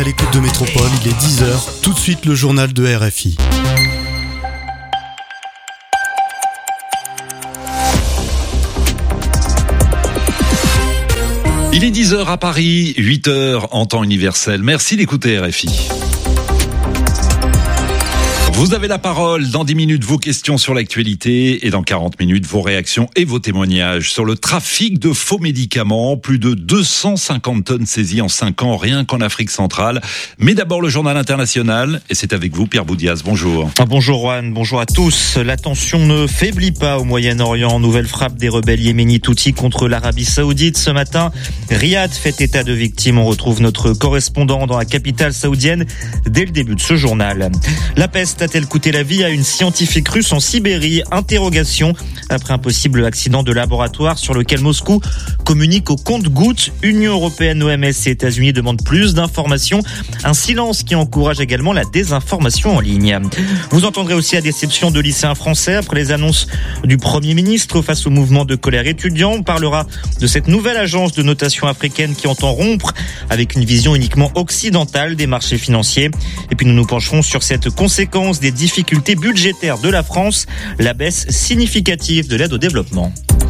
à l'écoute de Métropole, il est 10h. Tout de suite, le journal de RFI. Il est 10h à Paris, 8h en temps universel. Merci d'écouter RFI. Vous avez la parole. Dans 10 minutes, vos questions sur l'actualité et dans 40 minutes, vos réactions et vos témoignages sur le trafic de faux médicaments. Plus de 250 tonnes saisies en 5 ans, rien qu'en Afrique centrale. Mais d'abord, le journal international. Et c'est avec vous, Pierre Boudias. Bonjour. Bonjour, Juan. Bonjour à tous. La tension ne faiblit pas au Moyen-Orient. Nouvelle frappe des rebelles yéménites Houthis contre l'Arabie Saoudite. Ce matin, Riyad fait état de victimes. On retrouve notre correspondant dans la capitale saoudienne dès le début de ce journal. La peste a-t-elle coûté la vie à une scientifique russe en Sibérie? Interrogation après un possible accident de laboratoire sur lequel Moscou communique au compte-gouttes. Union européenne, OMS et États-Unis demandent plus d'informations. Un silence qui encourage également la désinformation en ligne. Vous entendrez aussi la déception de lycéens français après les annonces du Premier ministre face au mouvement de colère étudiant. On parlera de cette nouvelle agence de notation africaine qui entend rompre avec une vision uniquement occidentale des marchés financiers. Et puis nous nous pencherons sur cette conséquence des difficultés budgétaires de la France, la baisse significative de l'aide au développement.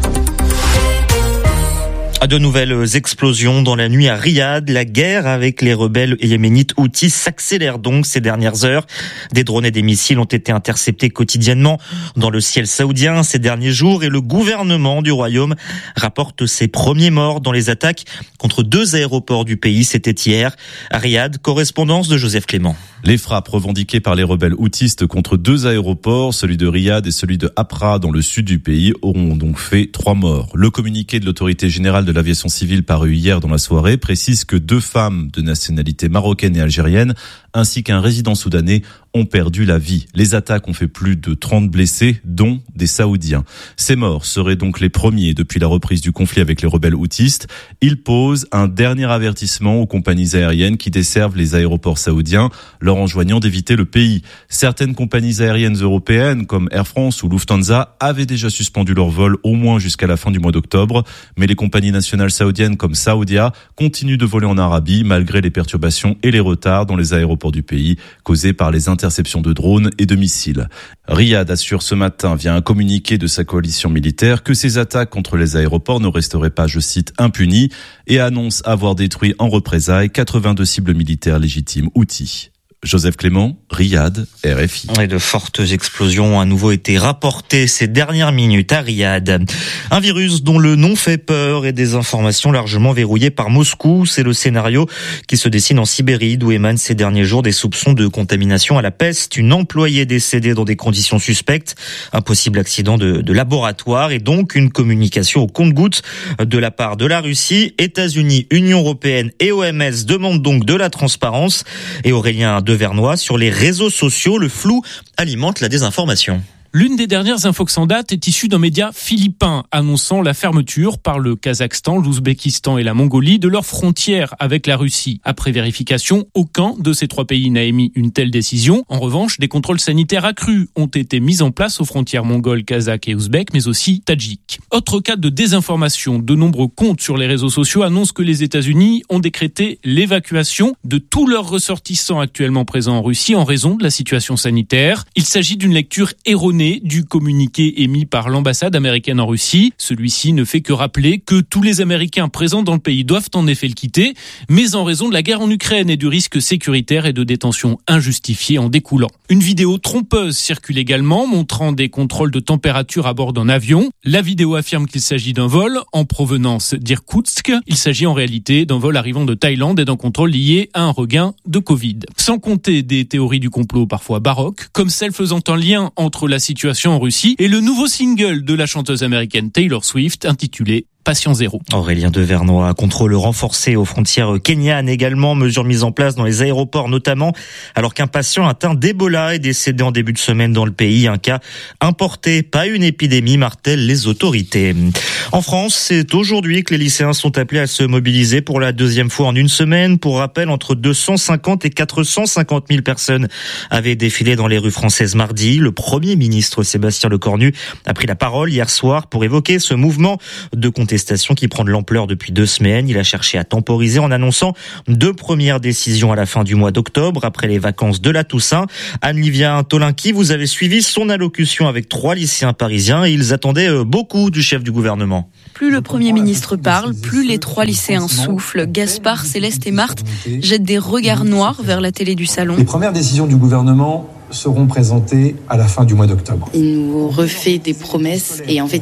De nouvelles explosions dans la nuit à Riyad. La guerre avec les rebelles yéménites Houthis s'accélère donc ces dernières heures. Des drones et des missiles ont été interceptés quotidiennement dans le ciel saoudien ces derniers jours et le gouvernement du royaume rapporte ses premiers morts dans les attaques contre 2 aéroports du pays. C'était hier à Riyad. Correspondance de Joseph Clément. Les frappes revendiquées par les rebelles houthistes contre 2 aéroports, celui de Riyad et celui de Hapra dans le sud du pays, auront donc fait 3 morts. Le communiqué de l'autorité générale de l'aviation civile paru hier dans la soirée précise que 2 femmes de nationalité marocaine et algérienne ainsi qu'un résident soudanais ont perdu la vie. Les attaques ont fait plus de 30 blessés, dont des Saoudiens. Ces morts seraient donc les premiers depuis la reprise du conflit avec les rebelles houthistes. Ils posent un dernier avertissement aux compagnies aériennes qui desservent les aéroports saoudiens, leur enjoignant d'éviter le pays. Certaines compagnies aériennes européennes, comme Air France ou Lufthansa, avaient déjà suspendu leurs vols au moins jusqu'à la fin du mois d'octobre. Mais les compagnies nationales saoudiennes comme Saudia continuent de voler en Arabie malgré les perturbations et les retards dans les aéroports du pays causés par les interceptions de drones et de missiles. Riyad assure ce matin via un communiqué de sa coalition militaire que ces attaques contre les aéroports ne resteraient pas, je cite, impunies et annonce avoir détruit en représailles 82 cibles militaires légitimes houthis. Joseph Clément, Riyad, RFI. Et de fortes explosions ont à nouveau été rapportées ces dernières minutes à Riyad. Un virus dont le nom fait peur et des informations largement verrouillées par Moscou. C'est le scénario qui se dessine en Sibérie, d'où émanent ces derniers jours des soupçons de contamination à la peste. Une employée décédée dans des conditions suspectes. Un possible accident de laboratoire et donc une communication au compte-gouttes de la part de la Russie. États-Unis, Union européenne et OMS demandent donc de la transparence. Et Aurélien Devernois, sur les réseaux sociaux, le flou alimente la désinformation. L'une des dernières infos en date est issue d'un média philippin annonçant la fermeture par le Kazakhstan, l'Ouzbékistan et la Mongolie de leurs frontières avec la Russie. Après vérification, aucun de ces 3 pays n'a émis une telle décision. En revanche, des contrôles sanitaires accrus ont été mis en place aux frontières mongoles, kazakhes et ouzbèques, mais aussi tadjiques. Autre cas de désinformation, de nombreux comptes sur les réseaux sociaux annoncent que les États-Unis ont décrété l'évacuation de tous leurs ressortissants actuellement présents en Russie en raison de la situation sanitaire. Il s'agit d'une lecture erronée du communiqué émis par l'ambassade américaine en Russie. Celui-ci ne fait que rappeler que tous les Américains présents dans le pays doivent en effet le quitter, mais en raison de la guerre en Ukraine et du risque sécuritaire et de détention injustifiée en découlant. Une vidéo trompeuse circule également, montrant des contrôles de température à bord d'un avion. La vidéo affirme qu'il s'agit d'un vol en provenance d'Irkoutsk. Il s'agit en réalité d'un vol arrivant de Thaïlande et d'un contrôle lié à un regain de Covid. Sans compter des théories du complot parfois baroques, comme celle faisant un lien entre la situation en Russie et le nouveau single de la chanteuse américaine Taylor Swift intitulé Patient Zéro. Aurélien Devernois, contrôle renforcé aux frontières kenyanes également, mesures mises en place dans les aéroports notamment, alors qu'un patient atteint d'Ebola est décédé en début de semaine dans le pays. Un cas importé, pas une épidémie, martèlent les autorités. En France, c'est aujourd'hui que les lycéens sont appelés à se mobiliser pour la 2e fois en une semaine. Pour rappel, entre 250 et 450 000 personnes avaient défilé dans les rues françaises mardi. Le Premier ministre Sébastien Lecornu a pris la parole hier soir pour évoquer ce mouvement de contestation contestation qui prend de l'ampleur depuis 2 semaines. Il a cherché à temporiser en annonçant 2 premières décisions à la fin du mois d'octobre, après les vacances de la Toussaint. Anne-Livia Tolinki, vous avez suivi son allocution avec 3 lycéens parisiens et ils attendaient beaucoup du chef du gouvernement. Plus le Premier ministre parle, plus les 3 lycéens soufflent. Gaspard, Céleste et Marthe jettent des regards noirs vers la télé du salon. Les premières décisions du gouvernement seront présentées à la fin du mois d'octobre. Il nous refait des promesses et en fait,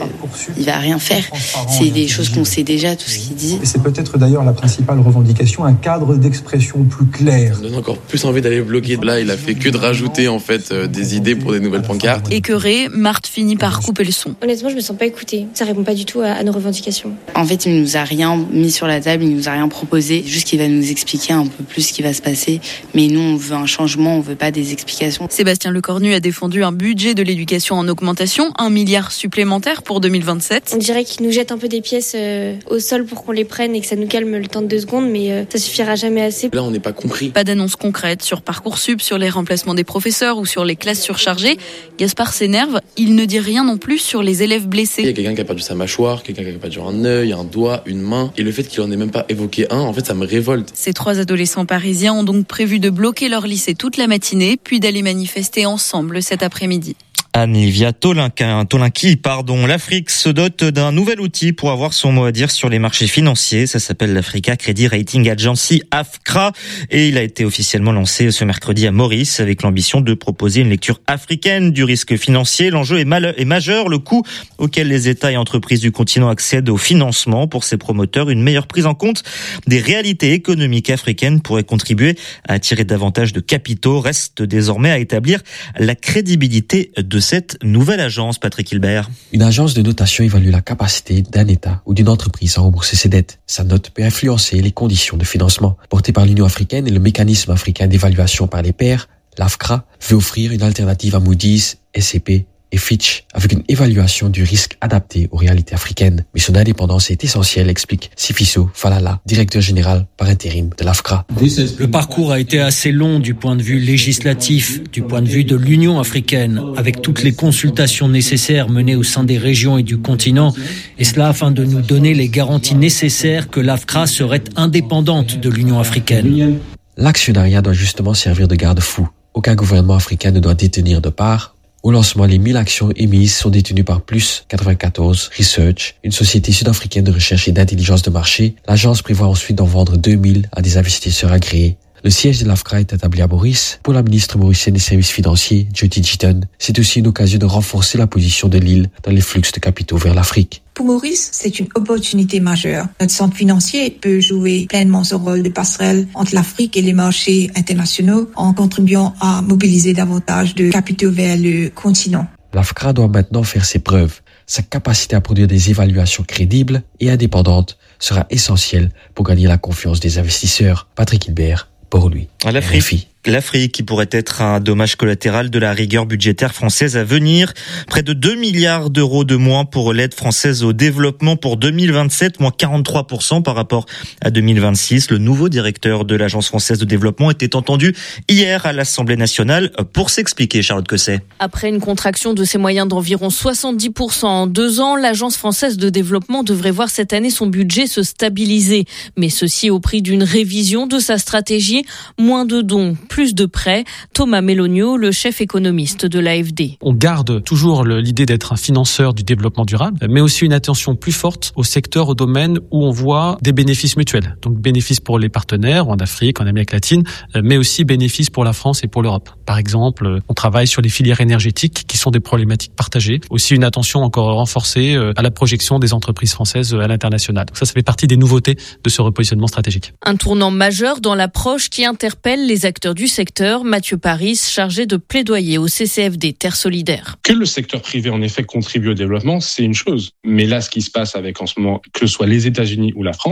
il va rien faire. C'est des choses qu'on sait déjà, tout ce qu'il dit. Et c'est peut-être d'ailleurs la principale revendication, un cadre d'expression plus clair. Ça donne encore plus envie d'aller bloquer. Là, il a fait que de rajouter en fait des idées pour des nouvelles pancartes. Écœurée, Marthe finit par couper le son. Honnêtement, je me sens pas écoutée. Ça répond pas du tout à nos revendications. En fait, il nous a rien mis sur la table, il nous a rien proposé. Juste qu'il va nous expliquer un peu plus ce qui va se passer. Mais nous, on veut un changement, on veut pas des explications. Sébastien Lecornu a défendu un budget de l'éducation en augmentation, 1 milliard supplémentaire pour 2027. On dirait qu'il nous jette un peu des pièces au sol pour qu'on les prenne et que ça nous calme le temps de 2 secondes, mais ça suffira jamais assez. Là, on n'est pas compris. Pas d'annonce concrète sur Parcoursup, sur les remplacements des professeurs ou sur les classes surchargées. Gaspard s'énerve, il ne dit rien non plus sur les élèves blessés. Il y a quelqu'un qui a perdu sa mâchoire, quelqu'un qui a perdu un œil, un doigt, une main. Et le fait qu'il en ait même pas évoqué un, en fait, ça me révolte. Ces 3 adolescents parisiens ont donc prévu de bloquer leur lycée toute la matinée, puis d'aller manifester ensemble cet après-midi. Anne-Livia Tolinki, l'Afrique se dote d'un nouvel outil pour avoir son mot à dire sur les marchés financiers. Ça s'appelle l'Africa Credit Rating Agency, AFCRA, et il a été officiellement lancé ce mercredi à Maurice avec l'ambition de proposer une lecture africaine du risque financier. L'enjeu est majeur, le coût auquel les États et entreprises du continent accèdent au financement pour ses promoteurs. Une meilleure prise en compte des réalités économiques africaines pourrait contribuer à attirer davantage de capitaux. Reste désormais à établir la crédibilité de cette nouvelle agence, Patrick Hilbert. Une agence de notation évalue la capacité d'un État ou d'une entreprise à rembourser ses dettes. Sa note peut influencer les conditions de financement. Portée par l'Union africaine et le mécanisme africain d'évaluation par les pairs, l'AFCRA veut offrir une alternative à Moody's, S&P et Fitch avec une évaluation du risque adaptée aux réalités africaines. Mais son indépendance est essentielle, explique Sifiso Falala, directeur général par intérim de l'AFCRA. Le parcours a été assez long du point de vue législatif, du point de vue de l'Union africaine, avec toutes les consultations nécessaires menées au sein des régions et du continent, et cela afin de nous donner les garanties nécessaires que l'AFCRA serait indépendante de l'Union africaine. L'actionnariat doit justement servir de garde-fou. Aucun gouvernement africain ne doit détenir de part. Au lancement, les 1000 actions émises sont détenues par Plus 94 Research, une société sud-africaine de recherche et d'intelligence de marché. L'agence prévoit ensuite d'en vendre 2000 à des investisseurs agréés. Le siège de l'AFCRA est établi à Maurice. Pour la ministre mauricienne des services financiers, Jyoti Jitan, c'est aussi une occasion de renforcer la position de l'île dans les flux de capitaux vers l'Afrique. Pour Maurice, c'est une opportunité majeure. Notre centre financier peut jouer pleinement son rôle de passerelle entre l'Afrique et les marchés internationaux en contribuant à mobiliser davantage de capitaux vers le continent. L'AFCRA doit maintenant faire ses preuves. Sa capacité à produire des évaluations crédibles et indépendantes sera essentielle pour gagner la confiance des investisseurs. Patrick Hilbert, pour lui. L'Afrique qui pourrait être un dommage collatéral de la rigueur budgétaire française à venir. Près de 2 milliards d'euros de moins pour l'aide française au développement pour 2027, moins 43% par rapport à 2026. Le nouveau directeur de l'Agence française de développement était entendu hier à l'Assemblée nationale pour s'expliquer, Charlotte Cosset. Après une contraction de ses moyens d'environ 70% en 2 ans, l'Agence française de développement devrait voir cette année son budget se stabiliser. Mais ceci au prix d'une révision de sa stratégie. Moins de dons, plus de prêts. Thomas Melogno, le chef économiste de l'AFD. On garde toujours l'idée d'être un financeur du développement durable, mais aussi une attention plus forte au secteur, au domaine où on voit des bénéfices mutuels. Donc bénéfices pour les partenaires en Afrique, en Amérique latine, mais aussi bénéfices pour la France et pour l'Europe. Par exemple, on travaille sur les filières énergétiques qui sont des problématiques partagées. Aussi une attention encore renforcée à la projection des entreprises françaises à l'international. Donc ça fait partie des nouveautés de ce repositionnement stratégique. Un tournant majeur dans l'approche qui interpelle les acteurs du secteur. Mathieu Paris, chargé de plaidoyer au CCFD Terre Solidaire. Que le secteur privé, en effet, contribue au développement, c'est une chose. Mais là, ce qui se passe avec en ce moment, que ce soit les États-Unis ou la France,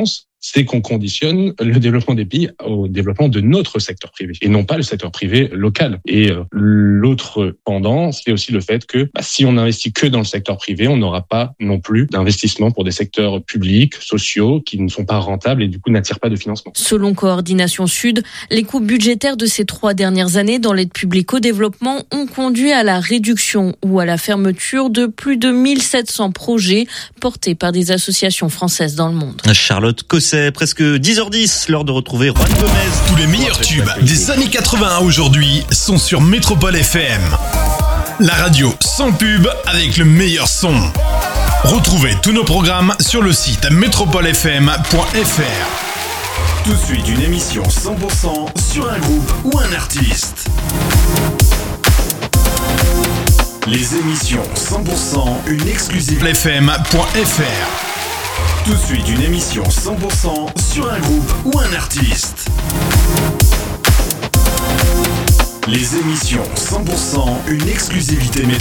c'est qu'on conditionne le développement des pays au développement de notre secteur privé et non pas le secteur privé local. Et l'autre pendant, c'est aussi le fait que si on investit que dans le secteur privé, on n'aura pas non plus d'investissement pour des secteurs publics, sociaux, qui ne sont pas rentables et du coup n'attirent pas de financement. Selon Coordination Sud, les coupes budgétaires de ces 3 dernières années dans l'aide publique au développement ont conduit à la réduction ou à la fermeture de plus de 1700 projets portés par des associations françaises dans le monde. Charlotte Cosset, presque 10h10, l'heure de retrouver Juan Gomez. Tous les meilleurs tubes des années 80 à aujourd'hui sont sur Métropole FM. La radio sans pub avec le meilleur son. Retrouvez tous nos programmes sur le site metropolefm.fr. Tout de suite une émission 100% sur un groupe ou un artiste. Les émissions 100%, une exclusive fm.fr. Tout de suite une émission 100% sur un groupe ou un artiste. Les émissions 100%, une exclusivité métro.